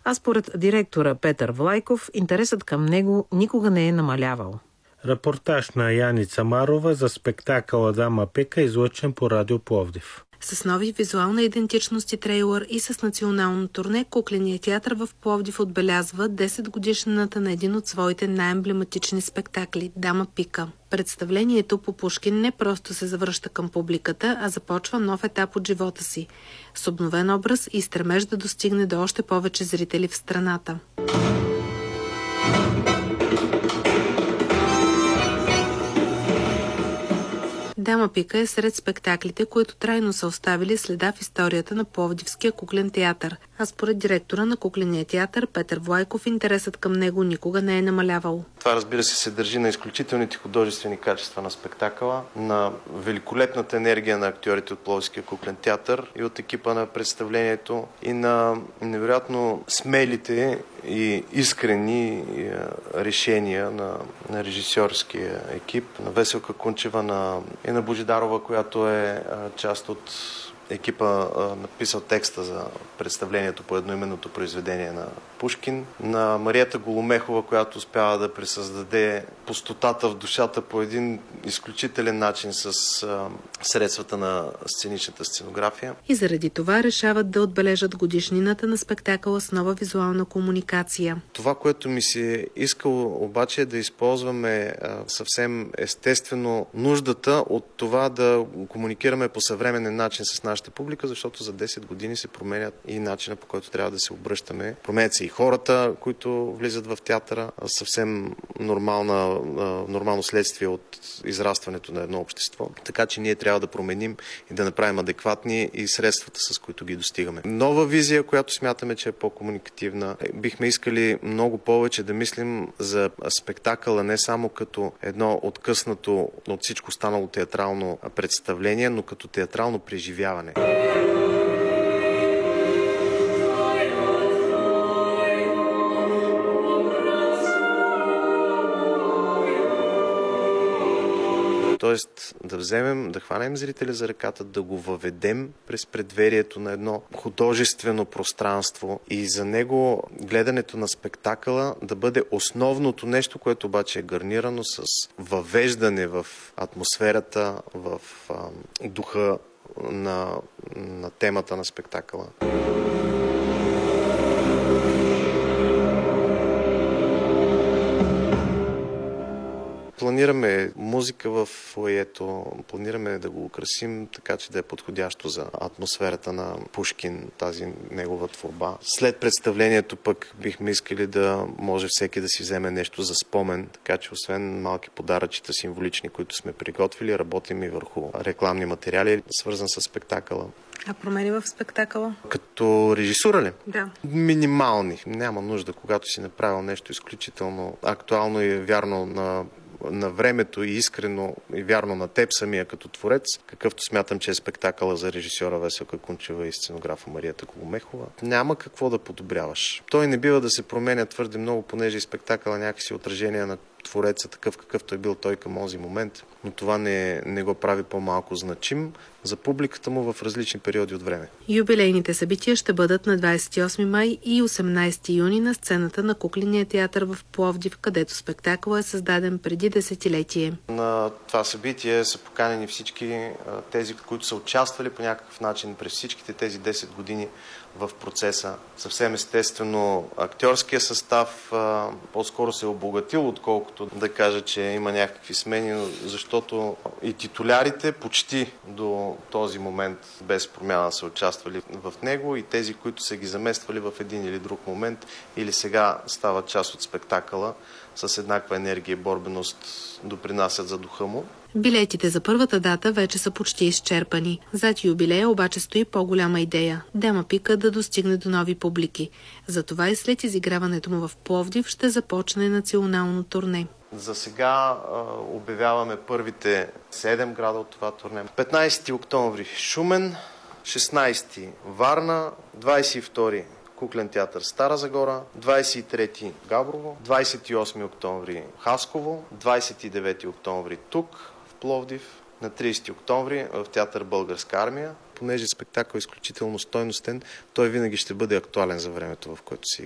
а според директора Петър Влайков, интересът към него никога не е намалявал. Репортаж на Яница Марова за спектакъла Дама Пика, излъчен по Радио Пловдив. С нови визуална идентичност и трейлър и с национално турне, Кукленият театър в Пловдив отбелязва 10 годишнината на един от своите най-емблематични спектакли – Дама Пика. Представлението по Пушкин не просто се завръща към публиката, а започва нов етап от живота си, с обновен образ и стремеж да достигне до още повече зрители в страната. Дама Пика е сред спектаклите, които трайно са оставили следа в историята на Пловдивския куклен театър. А според директора на Кукления театър Петър Влайков, интересът към него никога не е намалявал. Това, разбира се държи на изключителните художествени качества на спектакъла, на великолепната енергия на актьорите от Пловдивския куклен театър и от екипа на представлението и на невероятно смелите и искрени решения на режисьорския екип, на Веселка Кунчева и на Божидарова, която е част от екипа, написал текста за представлението по едноименното произведение на Пушкин, на Марията Голомехова, която успява да пресъздаде пустотата в душата по един изключителен начин с средствата на сценичната сценография. И заради това решават да отбележат годишнината на спектакъла с нова визуална комуникация. Това, което ми се искало обаче е да използваме съвсем естествено нуждата от това да комуникираме по съвременен начин с нашата публика, защото за 10 години се променят и начина, по който трябва да се обръщаме. Променят се и хората, които влизат в театъра. Съвсем нормално следствие от израстването на едно общество. Така че ние трябва да променим и да направим адекватни и средствата, с които ги достигаме. Нова визия, която смятаме, че е по-комуникативна. Бихме искали много повече да мислим за спектакъла не само като едно откъснато от всичко останало театрално представление, но като театрално преживяване. Тоест да хванем зрителя за ръката, да го въведем през предверието на едно художествено пространство и за него гледането на спектакъла да бъде основното нещо, което обаче е гарнирано с въвеждане в атмосферата, в духа на темата на спектакъла. Планираме музика в фоайето, планираме да го украсим така, че да е подходящо за атмосферата на Пушкин, тази негова творба. След представлението пък бихме искали да може всеки да си вземе нещо за спомен, така че освен малки подаръчета символични, които сме приготвили, работим и върху рекламни материали, свързан с спектакъла. А промени в спектакъла? Като режисура ли? Да. Минимални. Няма нужда, когато си направил нещо изключително актуално и вярно на времето и искрено и вярно на теб самия като творец, какъвто смятам, че е спектакъла за режисьора Веселка Кунчева и сценографа Марията Голомехова. Няма какво да подобряваш. Той не бива да се променя твърде много, понеже и спектакъла някакси отражение на твореца, такъв какъвто е бил той към този момент, но това не го прави по-малко значим за публиката му в различни периоди от време. Юбилейните събития ще бъдат на 28 май и 18 юни на сцената на Кукления театър в Пловдив, където спектакъл е създаден преди десетилетие. На това събитие са поканени всички тези, които са участвали по някакъв начин през всичките тези 10 години в процеса. Съвсем естествено актьорския състав по-скоро се е обогатил, отколкото да кажа, че има някакви смени, защото и титулярите почти до този момент без промяна са участвали в него и тези, които са ги замествали в един или друг момент или сега стават част от спектакъла с еднаква енергия и борбеност допринасят за духа му. Билетите за първата дата вече са почти изчерпани. Зад юбилея обаче стои по-голяма идея – Дама Пика да достигне до нови публики. Затова и след изиграването му в Пловдив ще започне национално турне. За сега обявяваме първите 7 града от това турне. 15 октомври Шумен, 16 Варна, 22 Куклен театър Стара Загора, 23 Габрово, 28 октомври Хасково, 29 октомври тук в Пловдив, на 30 октомври в театър Българска армия. Понеже спектакъл е изключително стойностен, той винаги ще бъде актуален за времето, в което се